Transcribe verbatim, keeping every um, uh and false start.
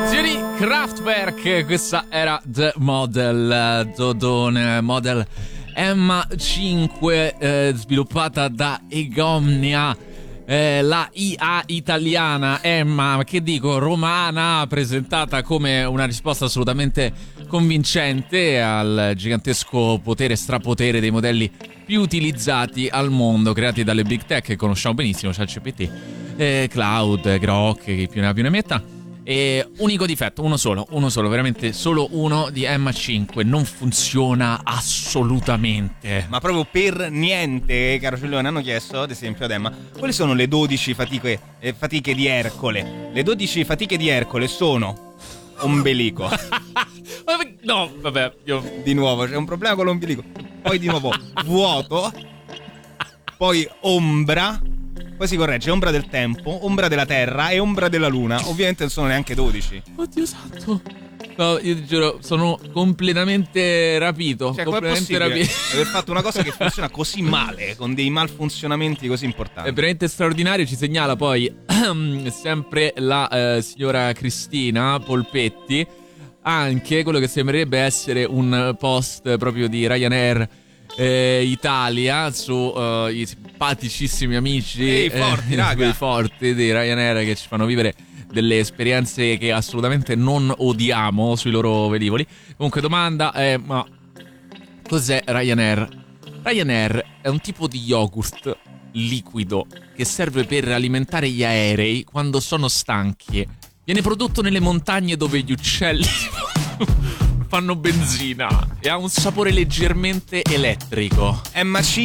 Kraftwerk, questa era The Model, Dodone Model M cinque, eh, sviluppata da Egomnia, eh, la I A italiana, Emma, che dico, romana, presentata come una risposta assolutamente convincente al gigantesco potere strapotere dei modelli più utilizzati al mondo, creati dalle big tech che conosciamo benissimo, ChatGPT, eh, Cloud, Grok, chi più ne ha più ne metta. E unico difetto, uno solo, uno solo, veramente solo uno di M cinque, non funziona assolutamente. Ma proprio per niente, caro Giulione. Hanno chiesto, ad esempio, ad Emma, quali sono le dodici fatiche, eh, fatiche di Ercole? Le dodici fatiche di Ercole sono ombelico. No, vabbè, io... Di nuovo, c'è un problema con l'ombelico. Poi di nuovo vuoto. Poi ombra. Poi si corregge, ombra del tempo, ombra della terra e ombra della luna. Ovviamente non sono neanche dodici. Oddio santo. No, io ti giuro, sono completamente rapito. Cioè, completamente com'è possibile rapito. aver fatto una cosa che funziona così male, con dei malfunzionamenti così importanti? È veramente straordinario. Ci segnala poi sempre la eh, signora Cristina Polpetti anche quello che sembrerebbe essere un post proprio di Ryanair Eh, Italia su uh, i simpaticissimi amici Ehi, forti, eh, raga. quelli forti di Ryanair che ci fanno vivere delle esperienze che assolutamente non odiamo sui loro velivoli. Comunque domanda è: ma cos'è Ryanair? Ryanair è un tipo di yogurt liquido che serve per alimentare gli aerei quando sono stanchi. Viene prodotto nelle montagne dove gli uccelli fanno benzina e ha un sapore leggermente elettrico. M cinque